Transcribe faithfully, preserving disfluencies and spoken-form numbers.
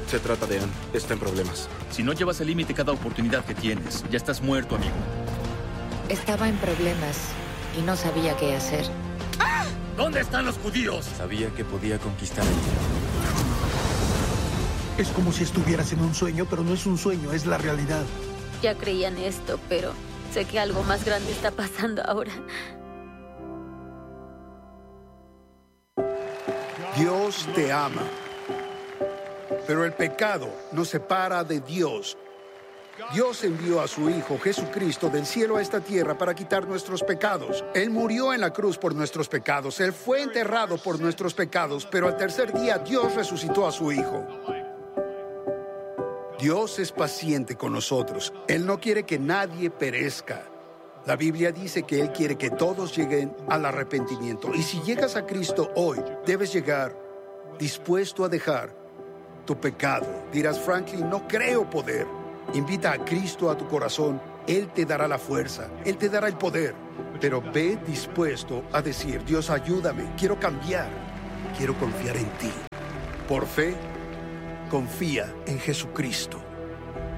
Se trata de Ann. Está en problemas. Si no llevas al límite cada oportunidad que tienes, ya estás muerto, amigo. Estaba en problemas y no sabía qué hacer. ¡Ah! ¿Dónde están los judíos? Sabía que podía conquistar el mundo. Es como si estuvieras en un sueño, pero no es un sueño, es la realidad. Ya creía en esto, pero sé que algo más grande está pasando ahora. Dios te ama, pero el pecado nos separa de Dios. Dios envió a su Hijo Jesucristo del cielo a esta tierra para quitar nuestros pecados. Él murió en la cruz por nuestros pecados. Él fue enterrado por nuestros pecados, pero al tercer día Dios resucitó a su Hijo. Dios es paciente con nosotros. Él no quiere que nadie perezca. La Biblia dice que Él quiere que todos lleguen al arrepentimiento. Y si llegas a Cristo hoy, debes llegar dispuesto a dejar tu pecado. Dirás, Franklin, no creo poder. Invita a Cristo a tu corazón. Él te dará la fuerza. Él te dará el poder. Pero ve dispuesto a decir, Dios, ayúdame. Quiero cambiar. Quiero confiar en ti. Por fe, confía en Jesucristo.